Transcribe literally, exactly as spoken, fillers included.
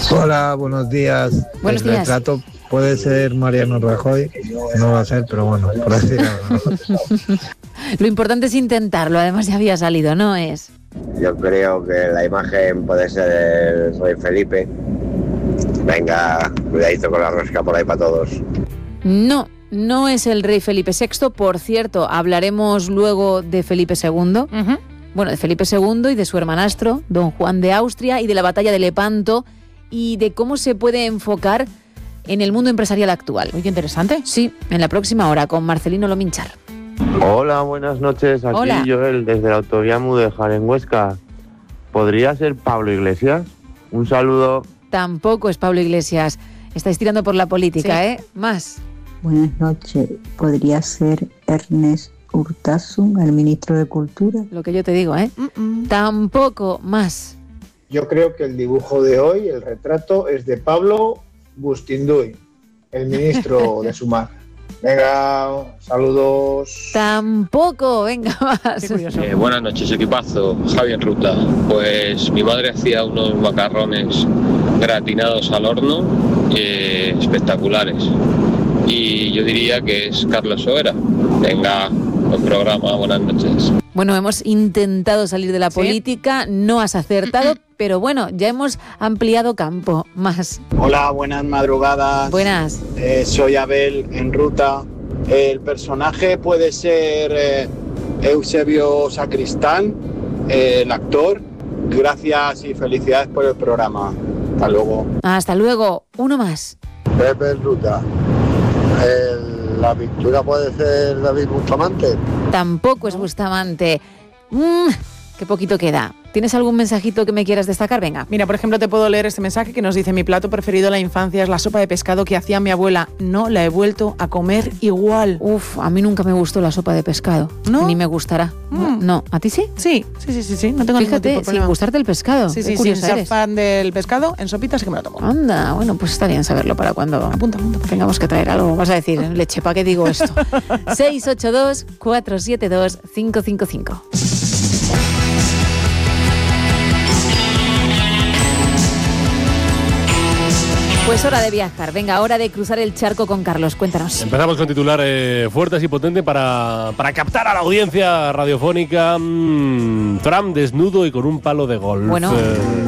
Hola, buenos días. Buenos El días. retrato puede ser Mariano Rajoy, no va a ser, pero bueno, por así algo. Lo importante es intentarlo, además ya había salido, ¿no es? Yo creo que la imagen puede ser el rey Felipe. Venga, cuidadito con la rosca por ahí para todos. No, no es el rey Felipe sexto. Por cierto, hablaremos luego de Felipe segundo. Uh-huh. Bueno, de Felipe segundo y de su hermanastro, don Juan de Austria, y de la batalla de Lepanto, y de cómo se puede enfocar en el mundo empresarial actual. Uy, qué interesante. Sí, en la próxima hora con Marcelino Lominchar. Hola, buenas noches. Aquí Hola. Joel, desde la autovía Mudéjar, en Huesca. ¿Podría ser Pablo Iglesias? Un saludo. Tampoco es Pablo Iglesias. Estáis tirando por la política, sí. ¿eh? Más. Buenas noches. ¿Podría ser Ernest Urtasun, el ministro de Cultura? Lo que yo te digo, ¿eh? Mm-mm. Tampoco. Más. Yo creo que el dibujo de hoy, el retrato, es de Pablo Bustinduy, el ministro de Sumar. Venga, saludos. Tampoco, venga más. Eh, buenas noches, equipazo. Javi en ruta. Pues mi madre hacía unos macarrones gratinados al horno, eh, espectaculares. Y yo diría que es Carlos Sobera. Venga, buen programa, buenas noches. Bueno, hemos intentado salir de la ¿Sí? política, no has acertado, pero bueno, ya hemos ampliado campo. Más. Hola, buenas madrugadas. Buenas. Eh, soy Abel en ruta. El personaje puede ser eh, Eusebio Sacristán, eh, el actor. Gracias y felicidades por el programa. Hasta luego. Hasta luego. Uno más. Pepe en ruta. El, la pintura puede ser David Bustamante. Tampoco es Bustamante. Mm, qué poquito queda. ¿Tienes algún mensajito que me quieras destacar? Venga. Mira, por ejemplo, te puedo leer este mensaje que nos dice: mi plato preferido de la infancia es la sopa de pescado que hacía mi abuela. No la he vuelto a comer igual. Uf, a mí nunca me gustó la sopa de pescado. ¿No? Ni me gustará. Mm. No, ¿a ti sí? Sí, sí, sí, sí, sí. No tengo Fíjate, ningún tipo de problema. sin gustarte el pescado. Sí, Qué sí, sin curiosa ser eres. fan del pescado, en sopitas sí que me lo tomo. Anda, bueno, pues está bien saberlo para cuando Apunta, apunta. tengamos que traer algo. Vas a decir, leche, ¿para qué digo esto? seis ocho dos, cuatro siete dos, cinco cinco cinco. Pues hora de viajar, venga, hora de cruzar el charco con Carlos, cuéntanos. Empezamos con titulares fuertes y potentes para, para captar a la audiencia radiofónica. Mm, Trump desnudo y con un palo de golf. Bueno, Eh,